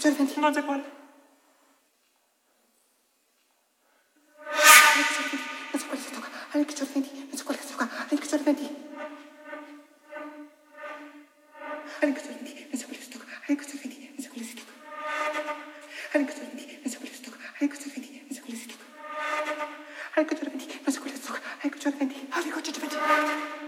cerventi. Non so quale. Non so quale si tocca. Anche cerventi. Non so quale si tocca. Anche cerventi. Anche cerventi. Non so quale si tocca. Anche cerventi. Non so quale si tocca. Anche cerventi. Non so quale si tocca. Anche cerventi. Non so quale si tocca. Anche cerventi. Non so quale si tocca. Anche cerventi. Anche cerventi.